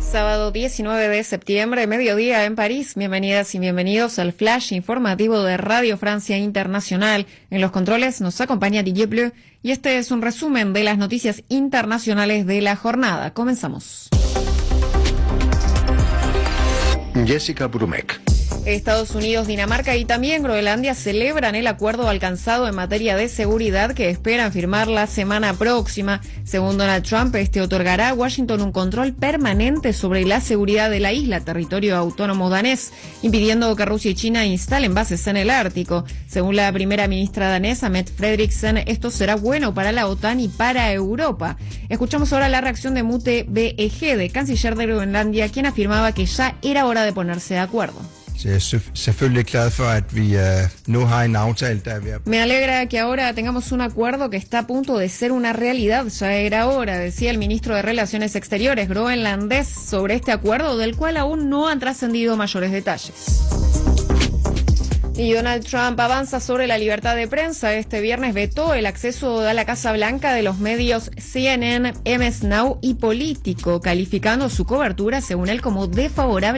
Sábado 19 de septiembre, mediodía en París. Bienvenidas y bienvenidos al flash informativo de Radio Francia Internacional. En los controles nos acompaña Didier Bleu y este es un resumen de las noticias internacionales de la jornada. Comenzamos. Jessica Brumeck. Estados Unidos, Dinamarca y también Groenlandia celebran el acuerdo alcanzado en materia de seguridad que esperan firmar la semana próxima. Según Donald Trump, este otorgará a Washington un control permanente sobre la seguridad de la isla, territorio autónomo danés, impidiendo que Rusia y China instalen bases en el Ártico. Según la primera ministra danesa, Mette Frederiksen, esto será bueno para la OTAN y para Europa. Escuchamos ahora la reacción de Mute BEG, de canciller de Groenlandia, quien afirmaba que ya era hora de ponerse de acuerdo. Me alegra que ahora tengamos un acuerdo que está a punto de ser una realidad. Ya era hora, decía el ministro de Relaciones Exteriores groenlandés sobre este acuerdo, del cual aún no han trascendido mayores detalles. Y Donald Trump avanza sobre la libertad de prensa. Este viernes vetó el acceso a la Casa Blanca de los medios CNN, MS Now y Político, calificando su cobertura, según él, como desfavorable